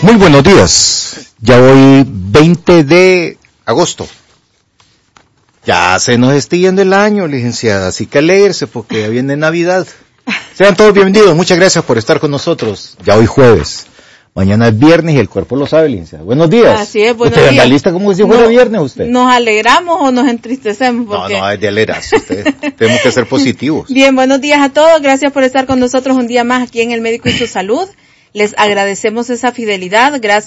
Muy buenos días. Ya hoy 20 de agosto. Ya se nos está yendo el año, licenciada, así que alegrarse porque ya viene Navidad. Sean todos bienvenidos, muchas gracias por estar con nosotros. Ya hoy jueves. Mañana es viernes y el cuerpo lo sabe, licenciada. Buenos días. Así es, buenos días. ¿Usted anda lista como si fuera viernes usted? ¿Nos alegramos o nos entristecemos? Porque... No, es de alegrarse usted. Tenemos que ser positivos. Bien, buenos días a todos. Gracias por estar con nosotros un día más aquí en El Médico y su Salud. Les agradecemos esa fidelidad. Gracias.